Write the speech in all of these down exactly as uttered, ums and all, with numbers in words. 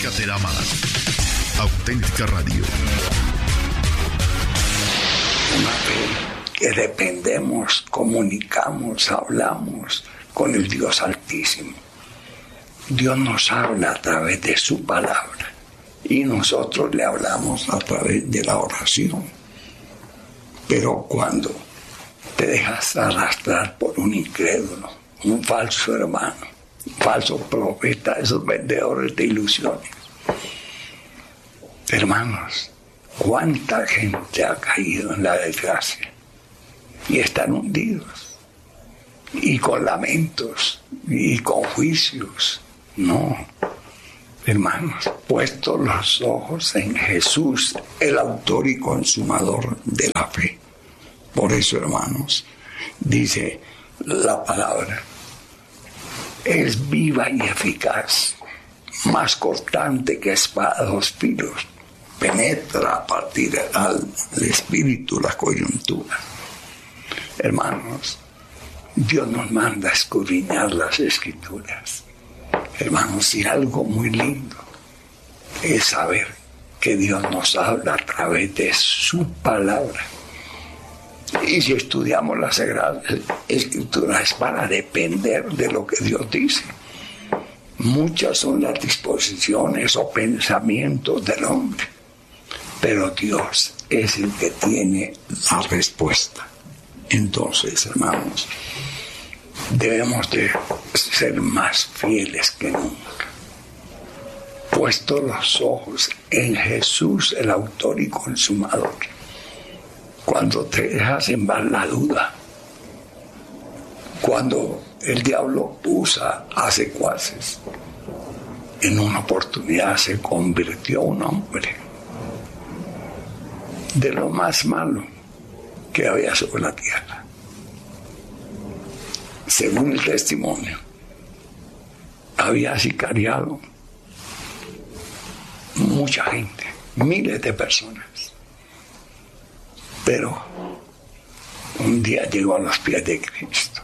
Dedícate a amar. Auténtica Radio. Una fe que dependemos, comunicamos, hablamos con el Dios Altísimo. Dios nos habla a través de su palabra y nosotros le hablamos a través de la oración. Pero cuando te dejas arrastrar por un incrédulo, un falso hermano, un falso profeta, esos vendedores de ilusiones, hermanos, cuánta gente ha caído en la desgracia y están hundidos y con lamentos y con juicios. No, hermanos, puestos los ojos en Jesús, el autor y consumador de la fe. Por eso, hermanos, dice la palabra, es viva y eficaz, más cortante que espada de dos filos, penetra a partir al espíritu, la coyuntura. Hermanos, Dios nos manda a escudriñar las Escrituras. Hermanos, y algo muy lindo es saber que Dios nos habla a través de su palabra. Y si estudiamos las Sagradas Escrituras es para depender de lo que Dios dice. Muchas son las disposiciones o pensamientos del hombre, pero Dios es el que tiene la respuesta. Entonces, hermanos, debemos de ser más fieles que nunca, puestos los ojos en Jesús, el autor y consumador. Cuando te dejas en la duda, cuando el diablo usa a secuaces, en una oportunidad se convirtió un hombre de lo más malo que había sobre la tierra. Según el testimonio, había sicariado mucha gente, miles de personas. Pero un día llegó a los pies de Cristo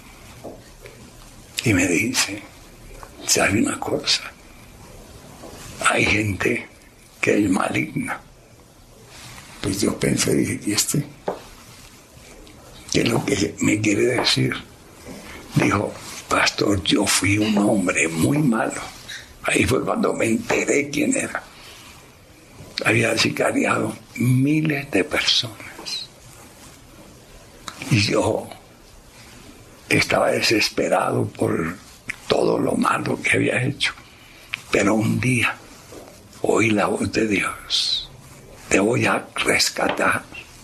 y me dice, ¿sabe una cosa? Hay gente que es maligna. Pues yo pensé, dije, ¿y este? ¿Qué es lo que me quiere decir? Dijo, pastor, yo fui un hombre muy malo. Ahí fue cuando me enteré quién era. Había sicariado miles de personas. Y yo estaba desesperado por todo lo malo que había hecho. Pero un día oí la voz de Dios. Te voy a rescatar.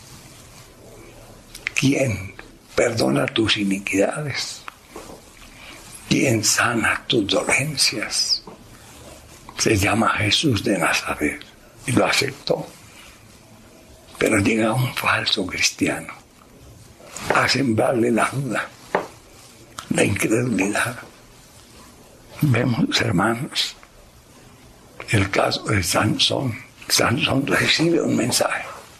¿Quién perdona tus iniquidades? ¿Quién sana tus dolencias? Se llama Jesús de Nazaret. Y lo aceptó. Pero llega un falso cristiano a sembrarle la duda, la incredulidad. Vemos, hermanos, el caso de Sansón. Sansón recibe un mensaje,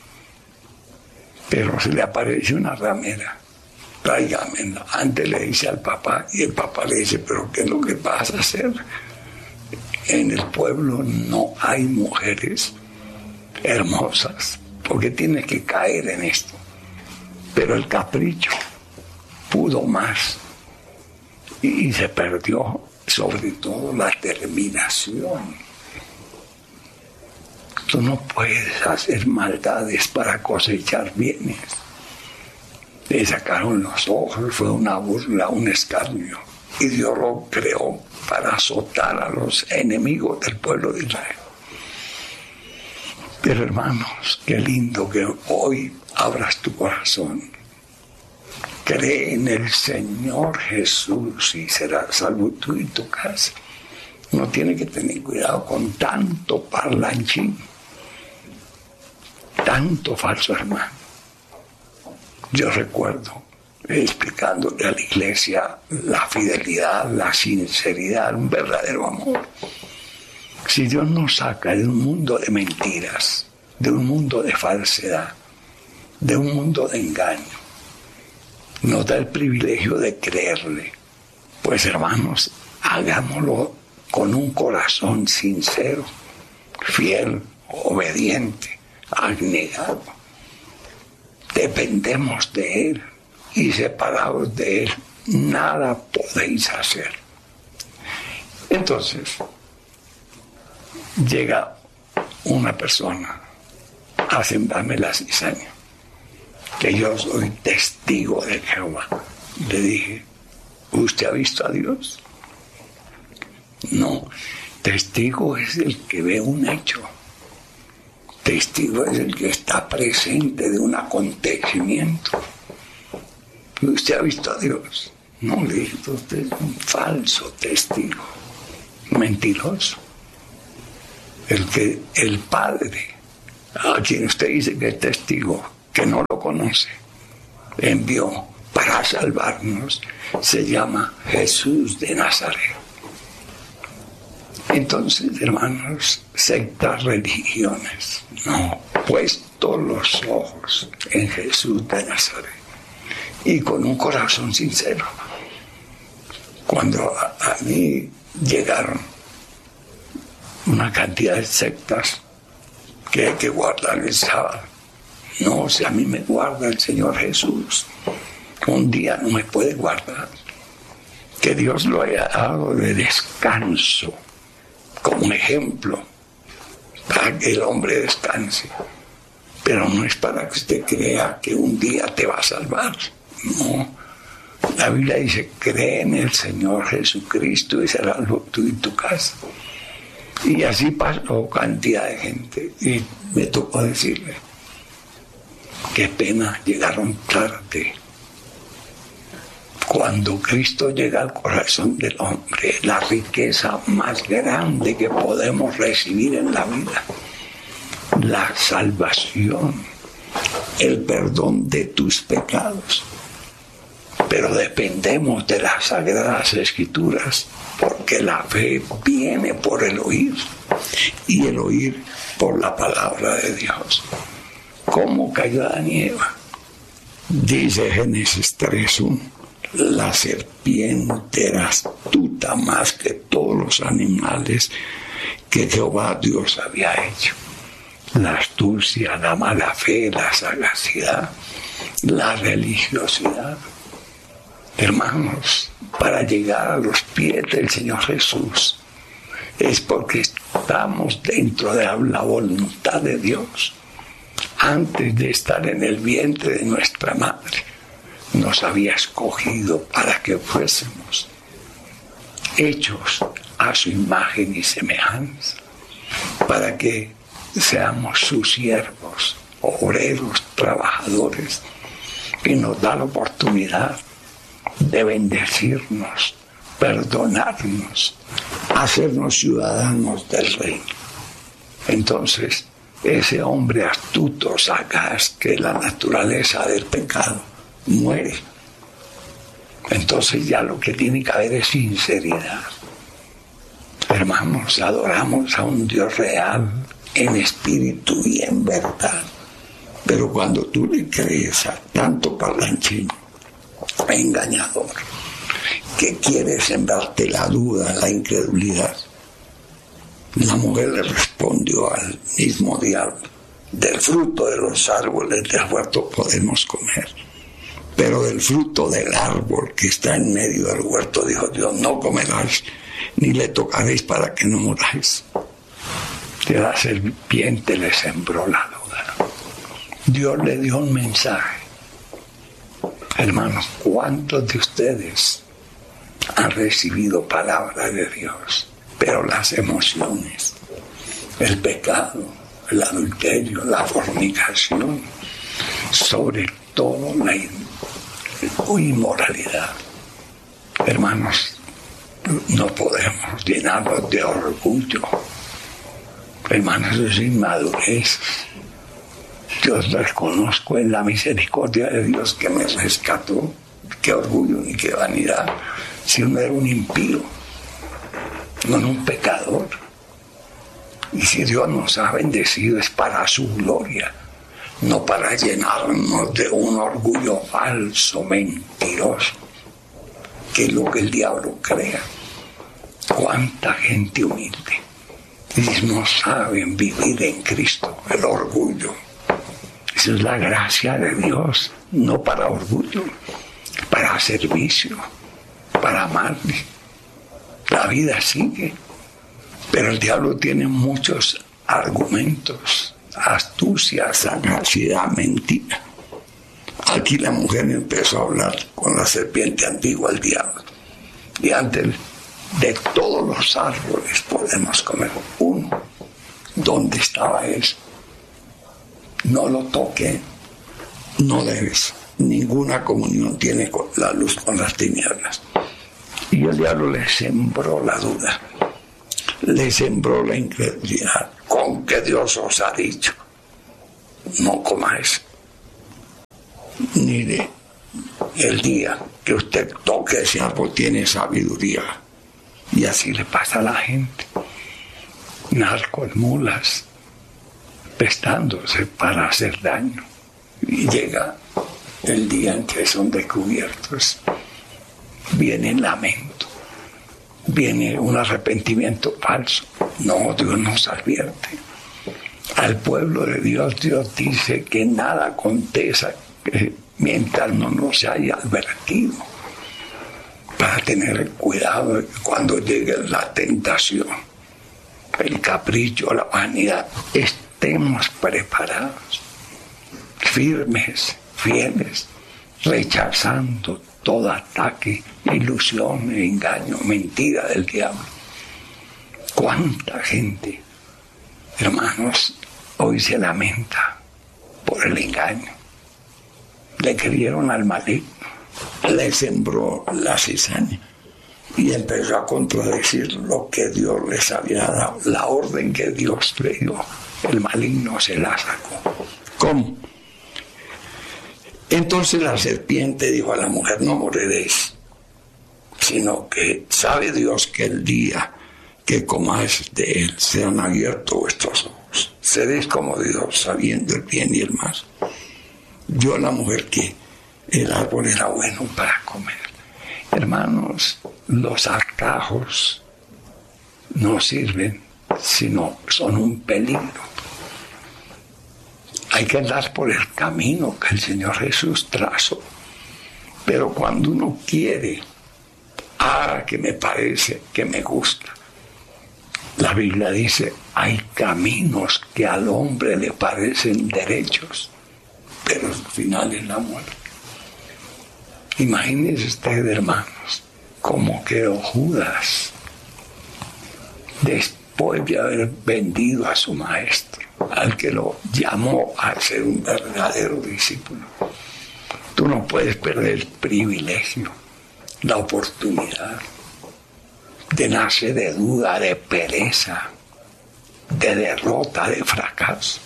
pero se le aparece una ramera. Tráigamela. Antes le dice al papá, y el papá le dice, pero ¿qué es lo que vas a hacer? En el pueblo no hay mujeres hermosas, porque tiene que caer en esto. Pero el capricho pudo más y, y se perdió, sobre todo la terminación. Tú no puedes hacer maldades para cosechar bienes. Le sacaron los ojos, fue una burla, un escarnio. Y Dios lo creó para azotar a los enemigos del pueblo de Israel. Pero hermanos, qué lindo que hoy abras tu corazón. Cree en el Señor Jesús y serás salvo tú y tu casa. Uno tiene que tener cuidado con tanto parlanchín, tanto falso hermano. Yo recuerdo explicándole a la iglesia la fidelidad, la sinceridad, un verdadero amor. Si Dios nos saca de un mundo de mentiras, de un mundo de falsedad, de un mundo de engaño, nos da el privilegio de creerle, pues hermanos, hagámoslo con un corazón sincero, fiel, obediente, abnegado. Dependemos de Él y separados de Él nada podéis hacer. Entonces, llega una persona a sembrarme la cizaña, que yo soy testigo de Jehová. Le dije, ¿usted ha visto a Dios? No, testigo es el que ve un hecho. Testigo es el que está presente de un acontecimiento. ¿Usted ha visto a Dios? No, le dije, usted es un falso testigo, mentiroso. El que el Padre, a quien usted dice que es testigo, que no lo conoce, envió para salvarnos, se llama Jesús de Nazaret. Entonces, hermanos, sectas, religiones, no, puesto los ojos en Jesús de Nazaret y con un corazón sincero. Cuando a, a mí llegaron una cantidad de sectas que hay que guardar el sábado, no, si a mí me guarda el Señor Jesús, un día no me puede guardar, que Dios lo haya dado de descanso como ejemplo para que el hombre descanse, pero no es para que usted crea que un día te va a salvar. No, la Biblia dice, cree en el Señor Jesucristo y será tú y tu casa. Y así pasó cantidad de gente y me tocó decirle, qué pena, llegaron tarde. Cuando Cristo llega al corazón del hombre, la riqueza más grande que podemos recibir en la vida, la salvación, el perdón de tus pecados. Pero dependemos de las Sagradas Escrituras, porque la fe viene por el oír y el oír por la palabra de Dios. ¿Cómo cayó Adán y Eva? Dice Génesis tres uno. La serpiente era astuta más que todos los animales que Jehová Dios había hecho. La astucia, la mala fe, la sagacidad, la religiosidad. Hermanos, para llegar a los pies del Señor Jesús es porque estamos dentro de la voluntad de Dios. Antes de estar en el vientre de nuestra madre, nos había escogido para que fuésemos hechos a su imagen y semejanza, para que seamos sus siervos, obreros, trabajadores, y nos da la oportunidad de bendecirnos, perdonarnos, hacernos ciudadanos del reino. Entonces, ese hombre astuto, sagaz, que es la naturaleza del pecado, muere. Entonces ya lo que tiene que haber es sinceridad. Hermanos, adoramos a un Dios real, en espíritu y en verdad. Pero cuando tú le crees a tanto parlanchín, engañador, que quiere sembrarte la duda, la incredulidad, la mujer le respondió al mismo diablo, del fruto de los árboles del huerto podemos comer, pero del fruto del árbol que está en medio del huerto, dijo Dios, no comerás, ni le tocaréis para que no muráis. De la serpiente le sembró la duda. Dios le dio un mensaje. Hermanos, ¿cuántos de ustedes han recibido palabra de Dios? Pero las emociones, el pecado, el adulterio, la fornicación, sobre todo la inmoralidad. Hermanos, no podemos llenarnos de orgullo. Hermanos, eso es inmadurez. Yo reconozco en la misericordia de Dios que me rescató. Qué orgullo ni qué vanidad. Si uno era un impío, no era un pecador. Y si Dios nos ha bendecido es para su gloria, no para llenarnos de un orgullo falso, mentiroso, que es lo que el diablo crea. cuánta gente humilde. Y no saben vivir en Cristo, el orgullo. Esa es la gracia de Dios, no para orgullo, para servicio, para amarle. La vida sigue, pero el diablo tiene muchos argumentos, astucia, sagacidad, mentira. Aquí la mujer empezó a hablar con la serpiente antigua, el diablo. Y antes de todos los árboles podemos comer uno. ¿Dónde estaba eso? No lo toque, no debes. Ninguna comunión tiene con la luz con las tinieblas. Y el diablo le sembró la duda, le sembró la incredulidad. ¿Con qué Dios os ha dicho? No comáis ni de el día que usted toque ese árbol tiene sabiduría. Y así le pasa a la gente. Narcos, mulas, prestándose para hacer daño. Y llega el día en que son descubiertos. Viene el lamento. Viene un arrepentimiento falso. No, Dios nos advierte. Al pueblo de Dios, Dios dice que nada aconteza mientras no nos haya advertido, para tener cuidado cuando llegue la tentación, el capricho, la vanidad, estemos preparados, firmes, fieles, rechazando todo ataque, ilusión, engaño, mentira del diablo. ¿Cuánta gente, hermanos, hoy se lamenta por el engaño? Le creyeron al maligno, le sembró la cizaña y empezó a contradecir lo que Dios les había dado, la orden que Dios le dio. El maligno se la sacó. ¿Cómo? Entonces la serpiente dijo a la mujer: no moriréis, sino que sabe Dios que el día que comáis de él sean abiertos vuestros ojos. Seréis como Dios, sabiendo el bien y el mal. Yo la mujer que el árbol era bueno para comer. Hermanos, los atajos no sirven, sino son un peligro. Hay que andar por el camino que el Señor Jesús trazó. Pero cuando uno quiere, ah, que me parece, que me gusta. La Biblia dice, hay caminos que al hombre le parecen derechos, pero al final es la muerte. Imagínense ustedes, hermanos, cómo quedó Judas después de haber vendido a su maestro, al que lo llamó a ser un verdadero discípulo. Tú no puedes perder el privilegio, la oportunidad de nacer de duda, de pereza, de derrota, de fracaso.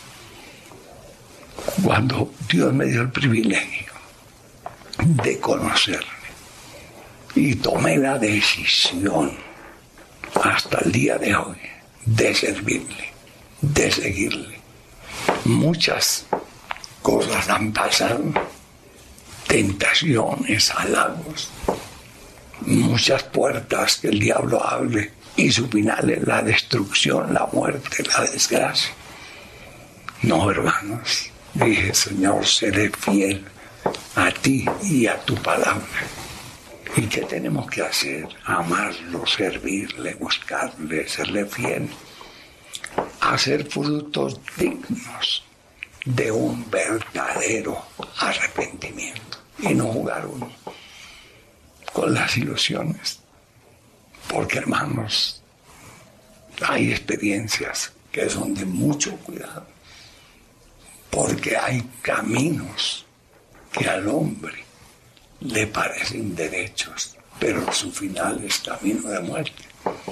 Cuando Dios me dio el privilegio de conocerle y tomé la decisión hasta el día de hoy de servirle, de seguirle. Muchas cosas han pasado, tentaciones, halagos, muchas puertas que el diablo abre y su final es la destrucción, la muerte, la desgracia. No, hermanos, dije, Señor, seré fiel a ti y a tu palabra. ¿Y qué tenemos que hacer? Amarlo, servirle, buscarle, serle fiel, hacer frutos dignos de un verdadero arrepentimiento y no jugar uno con las ilusiones. Porque, hermanos, hay experiencias que son de mucho cuidado, porque hay caminos que al hombre le parecen derechos, pero su final es camino de muerte.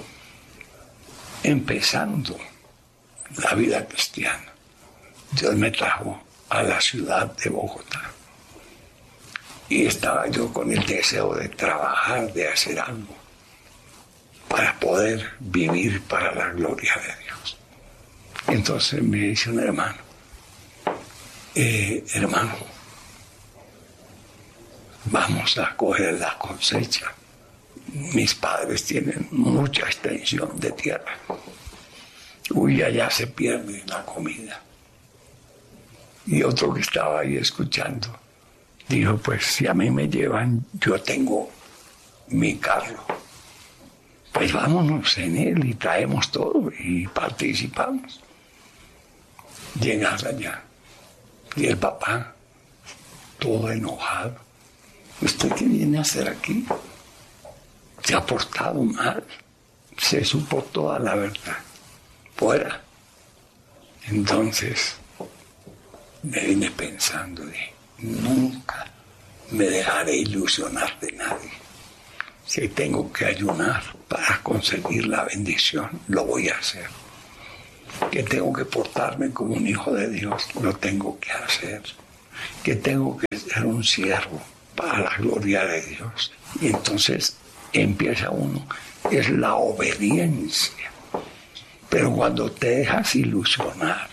Empezando la vida cristiana, Dios me trajo a la ciudad de Bogotá y estaba yo con el deseo de trabajar, de hacer algo para poder vivir para la gloria de Dios. Entonces me dice un hermano, eh, hermano, vamos a coger la cosecha mis padres tienen mucha extensión de tierra. Uy, allá se pierde la comida. Y otro que estaba ahí escuchando dijo, pues si a mí me llevan, yo tengo mi carro. Pues vámonos en él y traemos todo y participamos. Llegas allá y el papá, todo enojado. ¿Usted qué viene a hacer aquí? Se ha portado mal. Se supo toda la verdad. Fuera. Entonces me vine pensando de nunca me dejaré ilusionar de nadie. Si tengo que ayunar para conseguir la bendición, lo voy a hacer. Que tengo que portarme como un hijo de Dios, lo tengo que hacer. Que tengo que ser un siervo para la gloria de Dios. Y entonces empieza uno, es la obediencia. Pero cuando te dejas ilusionar,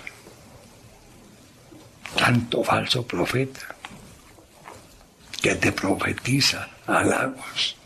tanto falso profeta que te profetiza halagos,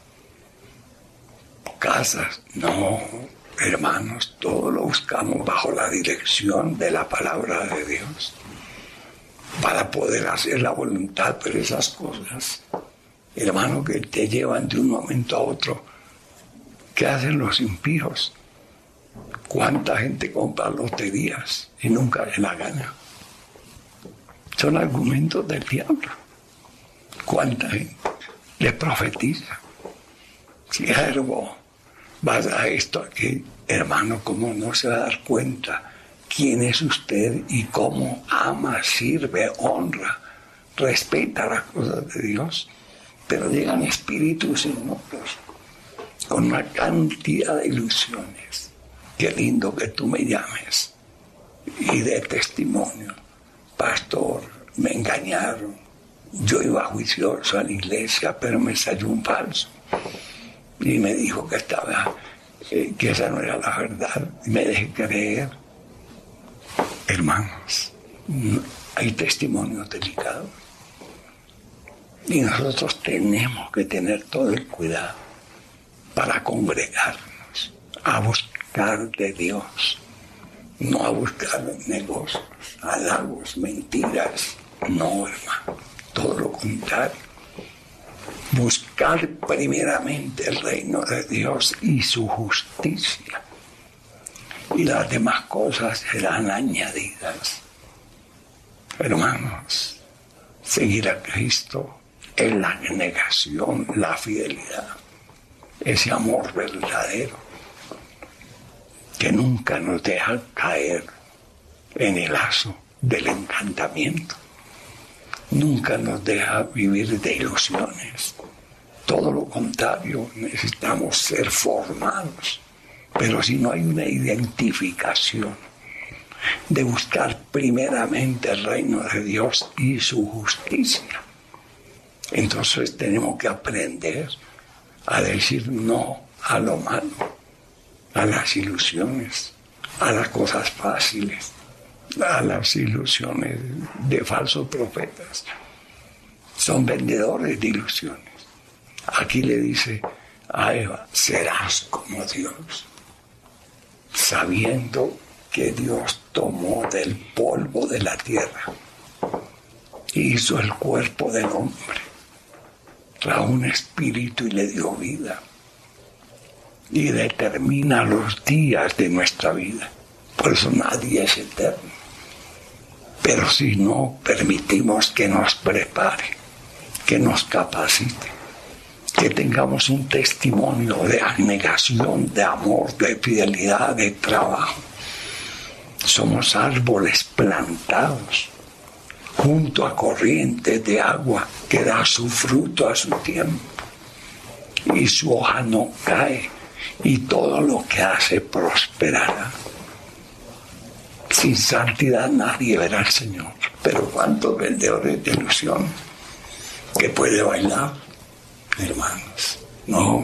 casas, no, hermanos, todo lo buscamos bajo la dirección de la palabra de Dios para poder hacer la voluntad. Pero esas cosas, hermano, que te llevan de un momento a otro, ¿qué hacen los impíos? ¿Cuánta gente compra loterías y nunca le la gana? Son argumentos del diablo. ¿Cuánta gente le profetiza? Siervo, vas a esto aquí. Hermano, ¿cómo no se va a dar cuenta quién es usted y cómo ama, sirve, honra, respeta las cosas de Dios? Pero llegan espíritus inmutos con una cantidad de ilusiones. Qué lindo que tú me llames y de testimonio. Pastor, me engañaron. Yo iba juicioso a la iglesia, pero me salió un falso. Y me dijo que estaba, eh, que esa no era la verdad. Y me dejé creer. Hermanos, hay testimonios delicados. Y nosotros tenemos que tener todo el cuidado para congregarnos, a buscar de Dios. No a buscar negocios, halagos, mentiras. No, hermano, todo lo contrario. Buscar primeramente el reino de Dios y su justicia. Y las demás cosas serán añadidas. Hermanos, seguir a Cristo es la negación, la fidelidad, ese amor verdadero que nunca nos deja caer en el lazo del encantamiento. Nunca nos deja vivir de ilusiones. Todo lo contrario, necesitamos ser formados. Pero si no hay una identificación de buscar primeramente el reino de Dios y su justicia, entonces tenemos que aprender a decir no a lo malo, a las ilusiones, a las cosas fáciles, a las ilusiones de falsos profetas. Son vendedores de ilusiones. Aquí le dice a Eva, serás como Dios, sabiendo que Dios tomó del polvo de la tierra y hizo el cuerpo del hombre, trajo un espíritu y le dio vida. Y determina los días de nuestra vida. Por eso nadie es eterno. Pero si no permitimos que nos prepare, que nos capacite, que tengamos un testimonio de abnegación, de amor, de fidelidad, de trabajo. Somos árboles plantados junto a corrientes de agua que da su fruto a su tiempo. Y su hoja no cae. Y todo lo que hace prosperará. Sin santidad nadie verá al Señor. Pero cuántos vendedores de ilusión que puede bailar, hermanos. No,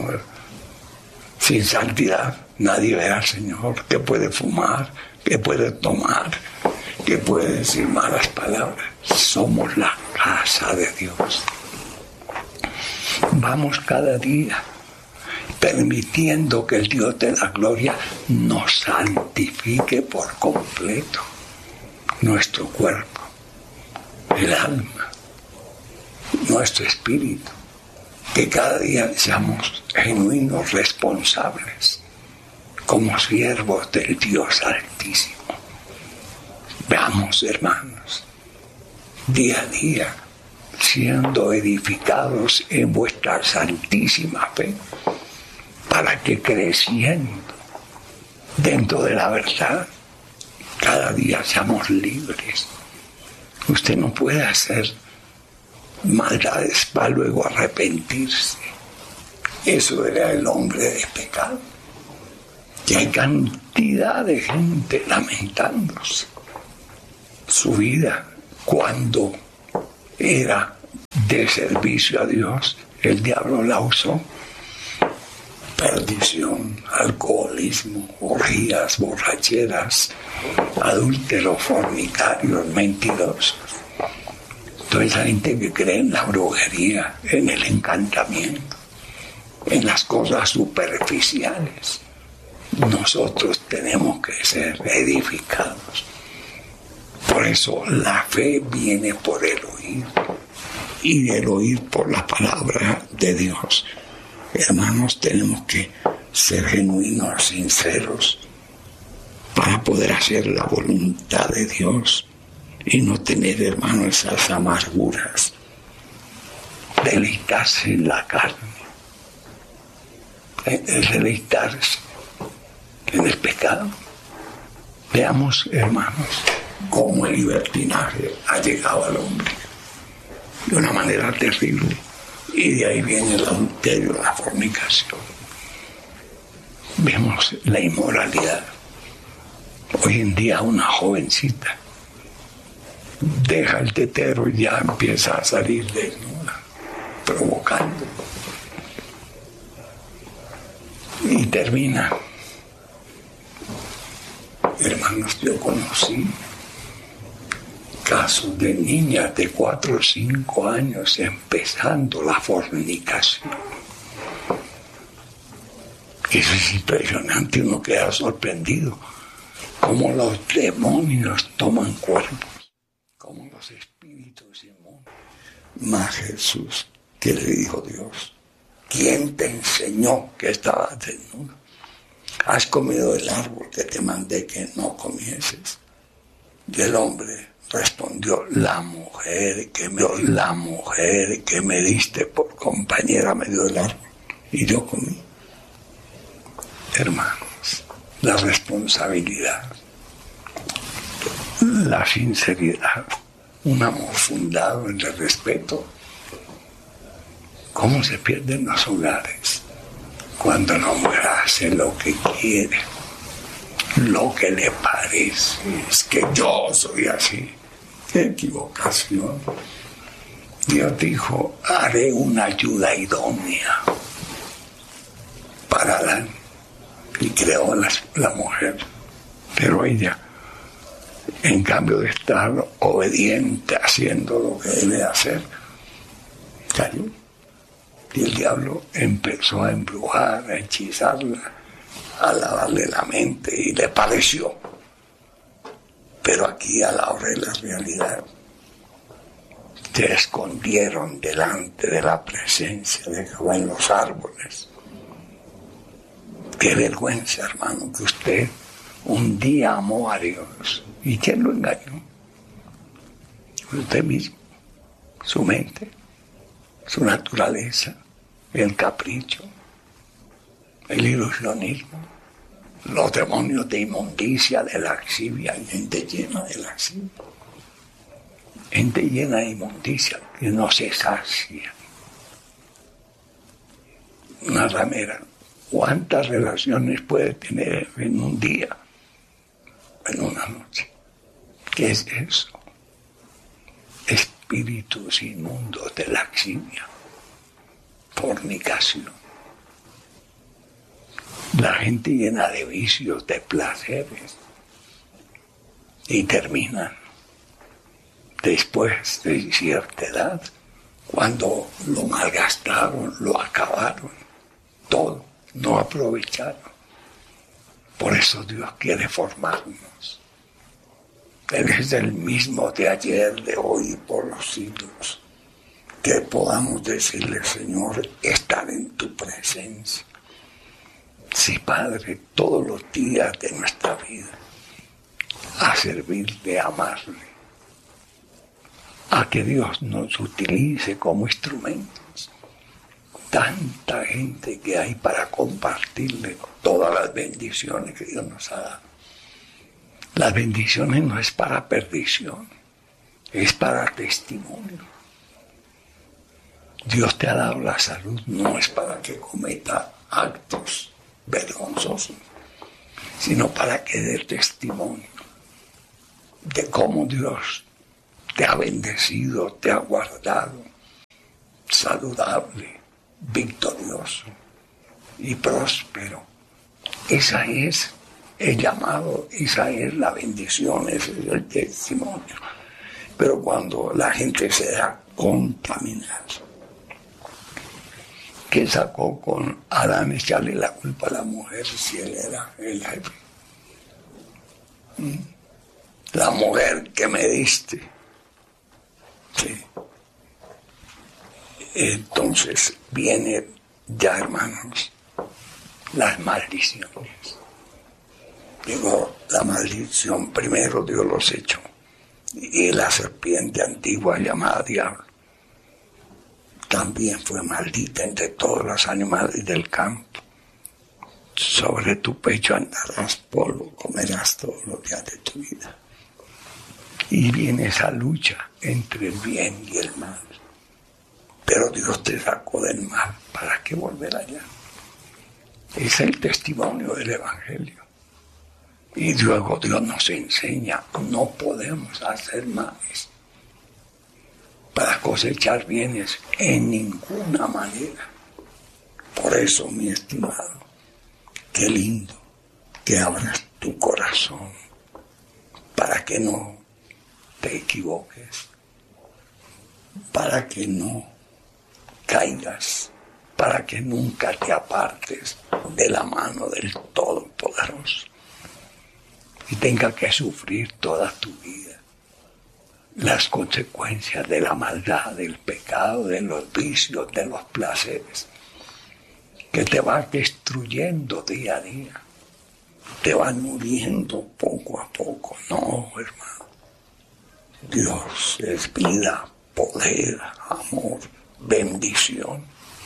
sin santidad nadie verá al Señor. Que puede fumar, que puede tomar, que puede decir malas palabras. Somos la casa de Dios. Vamos cada día permitiendo que el Dios de la gloria nos santifique por completo nuestro cuerpo, el alma, nuestro espíritu, que cada día seamos genuinos responsables como siervos del Dios Altísimo. Veamos, hermanos, día a día, siendo edificados en vuestra santísima fe, para que creciendo dentro de la verdad, cada día seamos libres. Usted no puede hacer maldades para luego arrepentirse. Eso era el hombre de pecado. Y hay cantidad de gente lamentándose su vida cuando era de servicio a Dios. El diablo la usó. Perdición, alcoholismo, orgías, borracheras, adúlteros, fornicarios, mentirosos. Toda esa gente que cree en la brujería, en el encantamiento, en las cosas superficiales. Nosotros tenemos que ser edificados. Por eso la fe viene por el oír, y el oír por la palabra de Dios. Hermanos, tenemos que ser genuinos, sinceros, para poder hacer la voluntad de Dios y no tener, hermanos, esas amarguras, deleitarse en la carne, deleitarse en el pecado. Veamos, hermanos, cómo el libertinaje ha llegado al hombre de una manera terrible. Y de ahí viene el adulterio, la fornicación. Vemos la inmoralidad. Hoy en día una jovencita deja el tetero y ya empieza a salir desnuda, provocando. Y termina. Hermanos, yo conocí casos de niñas de cuatro o cinco años empezando la fornicación. Eso es impresionante, uno queda sorprendido. Cómo los demonios toman cuerpos, cómo los espíritus inmundos. Mas Jesús, ¿qué le dijo Dios? ¿Quién te enseñó que estabas desnudo? ¿Has comido del árbol que te mandé que no comieses? Y el hombre respondió, la mujer que me la mujer que me diste por compañera me dio el árbol y yo comí. Hermanos, la responsabilidad, la sinceridad, un amor fundado en el respeto. ¿Cómo se pierden los hogares? Cuando la mujer hace lo que quiere, lo que le parece, es que yo soy así. ¡Qué equivocación! Dios dijo, haré una ayuda idónea para Adán, y creó a la, la mujer. Pero ella, en cambio de estar obediente, haciendo lo que debe hacer, cayó. Y el diablo empezó a embrujar, a hechizarla, a lavarle la mente, y le pareció. Pero aquí, a la hora de la realidad, se escondieron delante de la presencia de Jehová en los árboles. Qué vergüenza, hermano, que usted un día amó a Dios. ¿Y quién lo engañó? Usted mismo, su mente, su naturaleza, el capricho, el ilusionismo, los demonios de inmundicia, de laxivia, y gente llena de laxivia, gente llena de inmundicia que no se sacia. Una ramera, ¿cuántas relaciones puede tener en un día, en una noche? ¿Qué es eso? Espíritus inmundos de laxivia, fornicación. La gente llena de vicios, de placeres, y terminan después de cierta edad, cuando lo malgastaron, lo acabaron, todo, no aprovecharon. Por eso Dios quiere formarnos. Él es el mismo de ayer, de hoy y por los siglos. Que podamos decirle, Señor, estar en tu presencia. Sí, Padre, todos los días de nuestra vida, a servirle, a amarle, a que Dios nos utilice como instrumentos. Tanta gente que hay para compartirle todas las bendiciones que Dios nos ha dado. Las bendiciones no es para perdición, es para testimonio. Dios te ha dado la salud, no es para que cometa actos vergonzosos, sino para que dé testimonio de cómo Dios te ha bendecido, te ha guardado, saludable, victorioso y próspero. Esa es el llamado, esa es la bendición, ese es el testimonio. Pero cuando la gente se da contaminada, ¿qué sacó con Adán echarle la culpa a la mujer si él era el jefe? ¿Mm? La mujer que me diste. Sí. Entonces viene ya, hermanos, las maldiciones. Digo, la maldición primero Dios los echó. Y la serpiente antigua llamada diablo también fue maldita entre todos los animales del campo. Sobre tu pecho andarás polvo, comerás todos los días de tu vida. Y viene esa lucha entre el bien y el mal. Pero Dios te sacó del mal, ¿para qué volver allá? Es el testimonio del Evangelio. Y luego Dios nos enseña, no podemos hacer males para cosechar bienes en ninguna manera. Por eso, mi estimado, qué lindo que abras tu corazón para que no te equivoques, para que no caigas, para que nunca te apartes de la mano del Todopoderoso y tenga que sufrir toda tu vida las consecuencias de la maldad, del pecado, de los vicios, de los placeres, que te van destruyendo día a día, te van muriendo poco a poco. No, hermano, Dios es vida, poder, amor, bendición,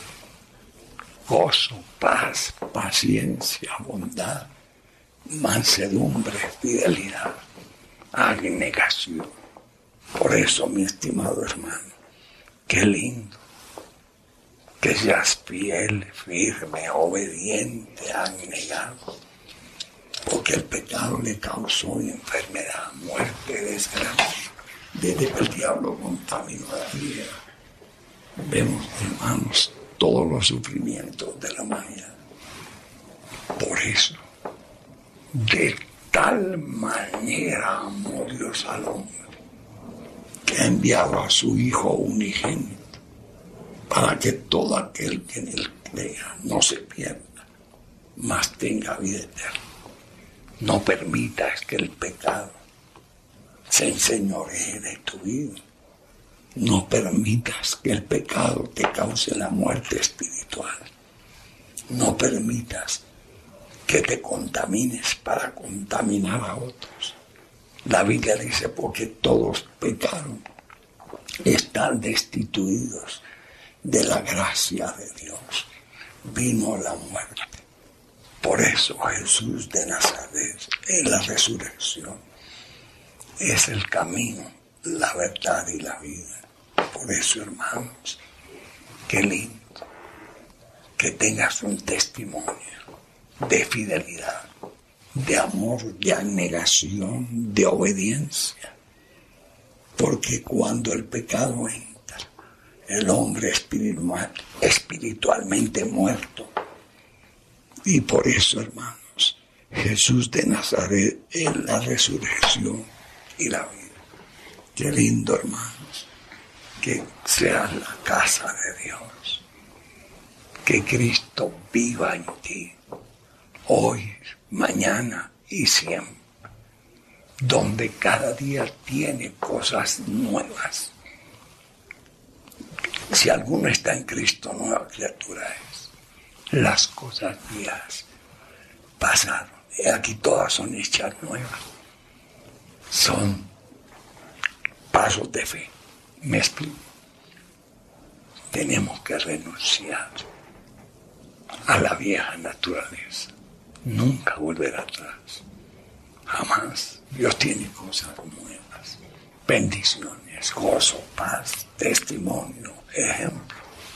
gozo, paz, paciencia, bondad, mansedumbre, fidelidad, abnegación. Por eso, mi estimado hermano, qué lindo que seas fiel, firme, obediente, abnegado, porque el pecado le causó enfermedad, muerte, desgracia, desde que el diablo contaminó la vida. Vemos, hermanos, todos los sufrimientos de la humanidad. Por eso, de tal manera amó Dios al hombre, que ha enviado a su Hijo unigénito, para que todo aquel que en él crea no se pierda, mas tenga vida eterna. No permitas que el pecado se enseñoree de tu vida. No permitas que el pecado te cause la muerte espiritual. No permitas que te contamines para contaminar a otros. La Biblia dice, porque todos pecaron, están destituidos de la gracia de Dios. Vino la muerte. Por eso Jesús de Nazaret es la resurrección. Es el camino, la verdad y la vida. Por eso, hermanos, qué lindo que tengas un testimonio de fidelidad, de amor, de abnegación, de obediencia. Porque cuando el pecado entra, el hombre espiritual, espiritualmente muerto. Y por eso, hermanos, Jesús de Nazaret es la resurrección y la vida. Qué lindo, hermanos, que sea la casa de Dios. que Cristo viva en ti, hoy, mañana y siempre, donde cada día tiene cosas nuevas. Si alguno está en Cristo, nueva criatura es. Las cosas viejas pasaron, y aquí todas son hechas nuevas. Son pasos de fe. ¿Me explico? Tenemos que renunciar a la vieja naturaleza. Nunca volver atrás. Jamás. Dios tiene cosas nuevas. Bendiciones, gozo, paz, testimonio, ejemplo.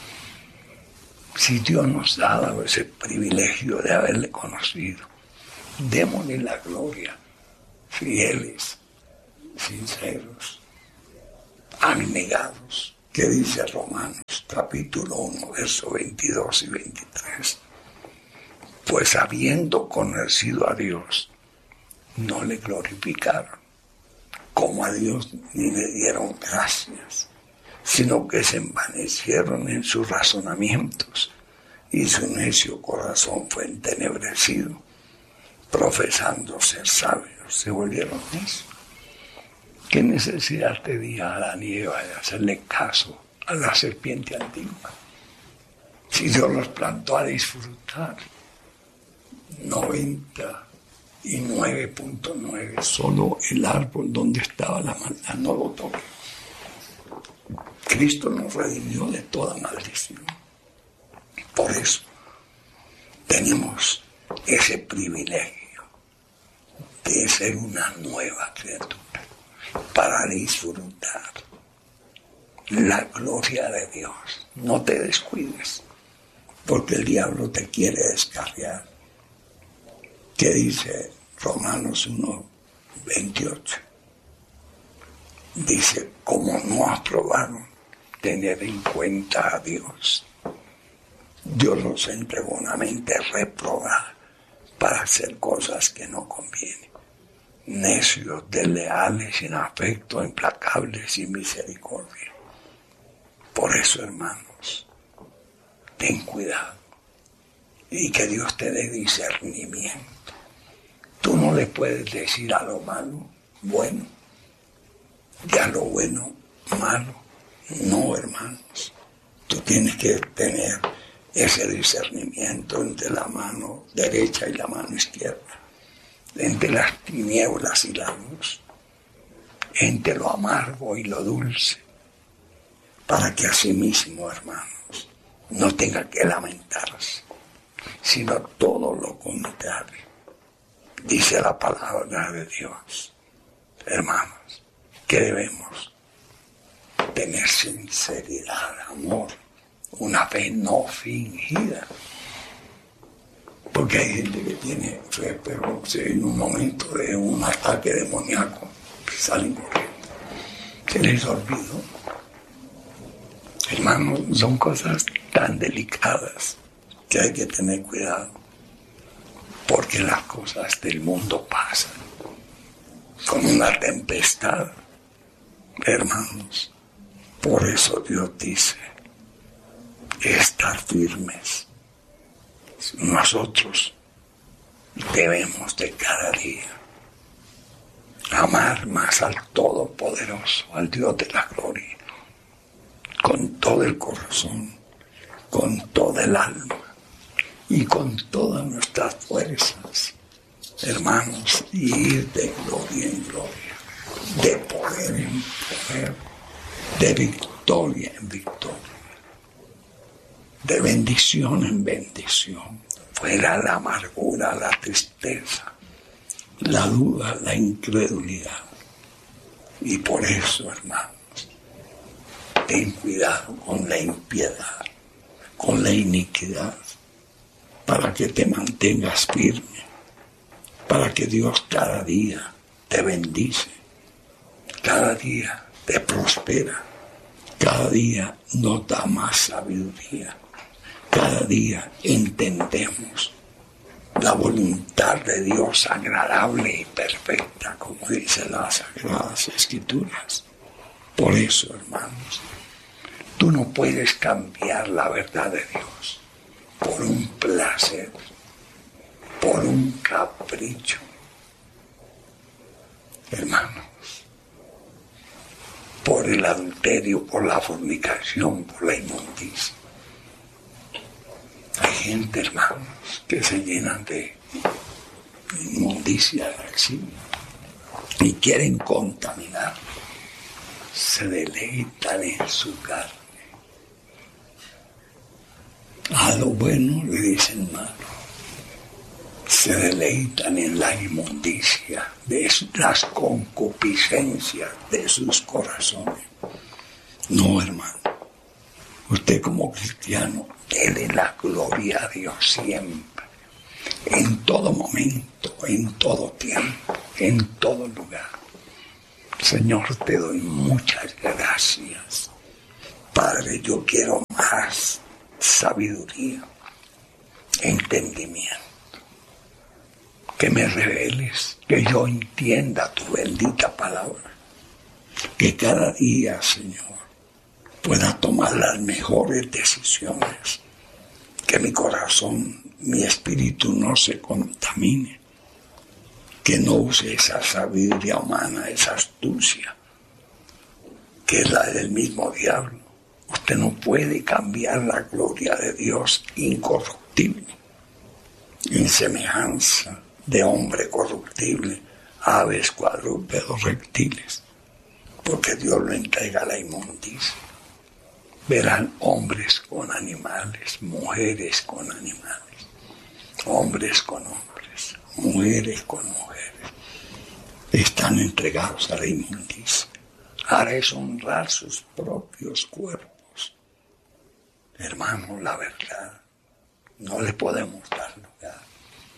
Si Dios nos ha dado ese privilegio de haberle conocido, démosle la gloria, fieles, sinceros, abnegados, que dice Romanos capítulo uno, versos veintidós y veintitrés. Pues habiendo conocido a Dios, no le glorificaron como a Dios ni le dieron gracias, sino que se envanecieron en sus razonamientos y su necio corazón fue entenebrecido. Profesando ser sabios, se volvieron necios. ¿Qué necesidad tenía Adán y Eva de hacerle caso a la serpiente antigua? Si Dios los plantó a disfrutar, noventa y nueve punto nueve, solo el árbol donde estaba la maldad no lo toque. Cristo nos redimió de toda maldición. Por eso tenemos ese privilegio de ser una nueva criatura para disfrutar la gloria de Dios. No te descuides, porque el diablo te quiere descarriar. ¿Qué dice Romanos uno, veintiocho? Dice, como no aprobaron tener en cuenta a Dios, Dios los entregó una mente reprobada para hacer cosas que no convienen. Necios, desleales, sin afecto, implacables, sin misericordia. Por eso, hermanos, ten cuidado y que Dios te dé discernimiento. Tú no le puedes decir a lo malo bueno y a lo bueno malo. No, hermanos. Tú tienes que tener ese discernimiento entre la mano derecha y la mano izquierda, entre las tinieblas y la luz, entre lo amargo y lo dulce, para que asimismo, hermanos, no tenga que lamentarse, sino todo lo contrario. Dice la palabra de Dios, hermanos, que debemos tener sinceridad, amor, una fe no fingida. Porque hay gente que tiene fe, pero en un momento de un ataque demoníaco salen corriendo. Se les olvidó. Hermanos, son cosas tan delicadas que hay que tener cuidado. Porque las cosas del mundo pasan. Como una tempestad. Hermanos, por eso Dios dice, estar firmes. Nosotros debemos de cada día amar más al Todopoderoso, al Dios de la gloria, con todo el corazón, con toda el alma y con todas nuestras fuerzas, hermanos, y ir de gloria en gloria, de poder en poder, de victoria en victoria, de bendición en bendición. Fuera la amargura, la tristeza, la duda, la incredulidad. Y por eso, hermanos, ten cuidado con la impiedad, con la iniquidad, para que te mantengas firme, para que Dios cada día te bendice, cada día te prospera, cada día nos da más sabiduría. Cada día entendemos la voluntad de Dios agradable y perfecta, como dicen las Sagradas Escrituras. Por eso, hermanos, tú no puedes cambiar la verdad de Dios. por un placer, por un capricho. Hermanos, por el adulterio, por la fornicación, por la inmundicia. Hay gente, hermanos, que se llenan de inmundicia así y quieren contaminar. Se deleitan en su carne. A lo bueno le dicen malo. Se deleitan en la inmundicia de las concupiscencias de sus corazones. No, hermano. Usted como cristiano, dele la gloria a Dios siempre. En todo momento, en todo tiempo, en todo lugar. Señor, te doy muchas gracias. Padre, yo quiero más sabiduría, entendimiento. Que me reveles, que yo entienda tu bendita palabra. Que cada día, Señor, pueda tomar las mejores decisiones. Que mi corazón, mi espíritu no se contamine. Que no use esa sabiduría humana, esa astucia, que es la del mismo diablo. Usted no puede cambiar la gloria de Dios incorruptible en semejanza de hombre corruptible, aves, cuadrúpedos, reptiles, porque Dios lo entrega a la inmundicia. Verán hombres con animales, mujeres con animales, hombres con hombres, mujeres con mujeres. Están entregados a la inmundicia. Ahora es honrar sus propios cuerpos. Hermanos, la verdad, no le podemos dar lugar.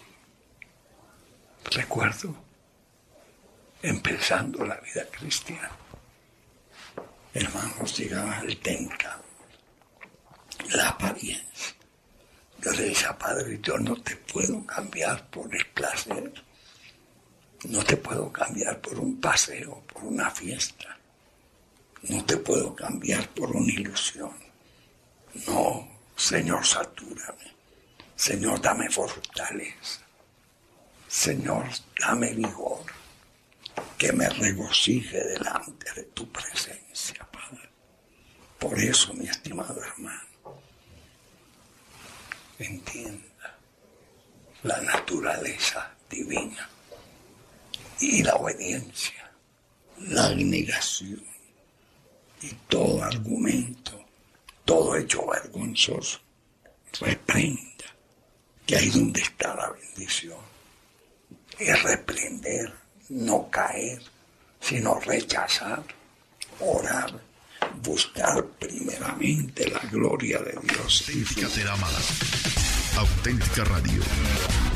Recuerdo, empezando la vida cristiana, hermanos, llegaba el tentador, la apariencia. Yo le decía, Padre, yo no te puedo cambiar por el placer, no te puedo cambiar por un paseo, por una fiesta, no te puedo cambiar por una ilusión. No, Señor, satúrame. Señor, dame fortaleza. Señor, dame vigor, que me regocije delante de tu presencia, Padre. Por eso, mi estimado hermano, entienda la naturaleza divina y la obediencia, la abnegación y todo argumento, todo hecho vergonzoso. Reprenda, que ahí donde está la bendición. Es reprender, no caer, sino rechazar, orar, buscar primeramente la gloria de Dios. Auténtica será amada. Auténtica Radio.